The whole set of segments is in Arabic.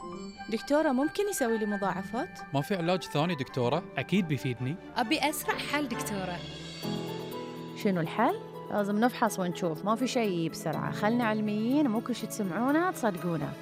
دكتورة ممكن يسوي لي مضاعفات؟ ما في علاج ثاني دكتورة؟ أكيد بيفيدني. أبي أسرع حل دكتورة. شنو الحل؟ لازم نفحص ونشوف، ما في شيء بسرعة، خلنا علميين، مو كل شي تسمعونه تصدقونه.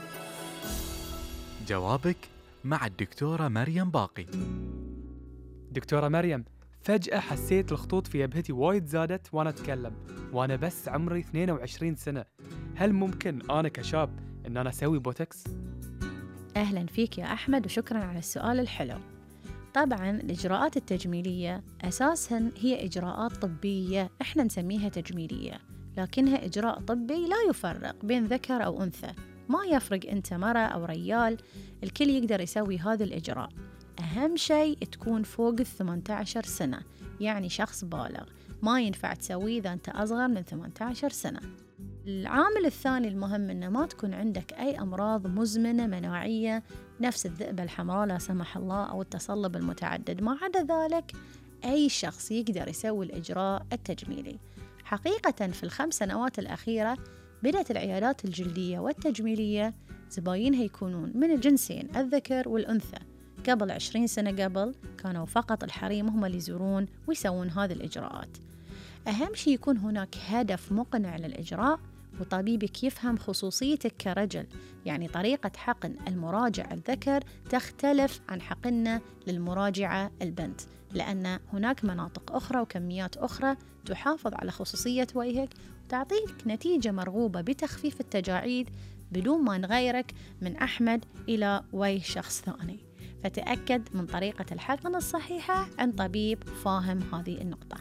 جوابك مع الدكتورة مريم باقي. دكتورة مريم، فجأة حسيت الخطوط في جبهتي وايد زادت وأنا أتكلم، وأنا بس عمري 22 سنة. هل ممكن أنا كشاب إن أنا أسوي بوتوكس؟ أهلا فيك يا أحمد وشكرا على السؤال الحلو. طبعا الإجراءات التجميلية أساساً هي إجراءات طبية إحنا نسميها تجميلية، لكنها إجراء طبي لا يفرق بين ذكر أو أنثى، ما يفرق أنت مرة أو ريال، الكل يقدر يسوي هذا الإجراء. أهم شيء تكون فوق 18 سنة، يعني شخص بالغ، ما ينفع تسويه إذا أنت أصغر من 18 سنة. العامل الثاني المهم إنه ما تكون عندك أي أمراض مزمنة مناعية نفس الذئبة الحمراء لا سمح الله أو التصلب المتعدد. ما عدا ذلك أي شخص يقدر يسوي الإجراء التجميلي. حقيقة في ال5 سنوات الأخيرة بدأت العيادات الجلدية والتجميلية زباينها يكونون من الجنسين الذكر والأنثى. قبل 20 سنة قبل كانوا فقط الحريم هم اللي يزورون ويسوون هذه الإجراءات. أهم شيء يكون هناك هدف مقنع للإجراء، وطبيبك يفهم خصوصيتك كرجل، يعني طريقة حقن المراجع الذكر تختلف عن حقننا للمراجعة البنت، لأن هناك مناطق أخرى وكميات أخرى تحافظ على خصوصية وجهك وتعطيك نتيجة مرغوبة بتخفيف التجاعيد بدون ما نغيرك من أحمد إلى وجه شخص ثاني. فتأكد من طريقة الحقن الصحيحة عند طبيب فاهم هذه النقطة.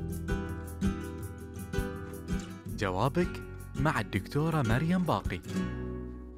جوابك مع الدكتورة مريم باقي.